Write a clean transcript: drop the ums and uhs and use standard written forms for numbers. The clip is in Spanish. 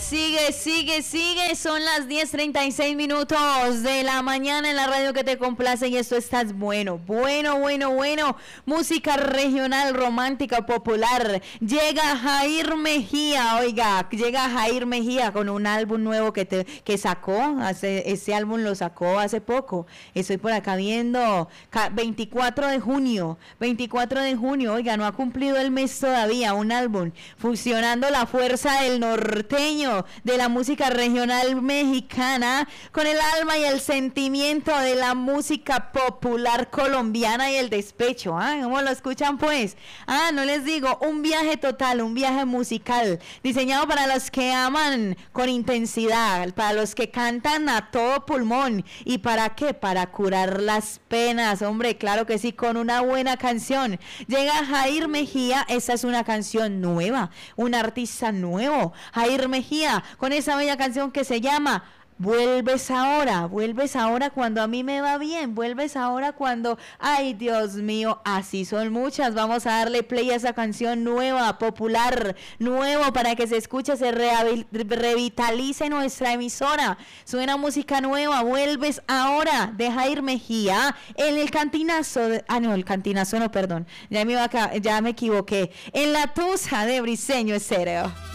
sigue. Son las 10:36 de la mañana en la radio que te complace y esto estás bueno. Música regional, romántica, popular. Llega Jair Mejía, con un álbum nuevo que sacó. Ese álbum lo sacó hace poco. Estoy por acá viendo 24 de junio. Oiga, no ha cumplido el mes todavía. Un álbum fusionando la fuerza del norteño, de la música regional mexicana, con el alma y el sentimiento de la música popular colombiana y el despecho. ¿Cómo lo escuchan pues? No les digo, un viaje total, un viaje musical, diseñado para los que aman con intensidad, para los que cantan a todo pulmón. ¿Y para qué? Para curar las penas, hombre, claro que sí, con una buena canción. Llega Jair Mejía, esta es una canción nueva, un artista nuevo, Jair Mejía, con esa bella canción que se llama Vuelves ahora cuando a mí me va bien, vuelves ahora cuando, ay Dios mío, así son muchas. Vamos a darle play a esa canción nueva, popular, nuevo, para que se escuche, se revitalice nuestra emisora. Suena música nueva, Vuelves ahora, de Jair Mejía, en el Cantinazo, el Cantinazo no, perdón, ya me equivoqué, en la Tusa de Briseño Estéreo.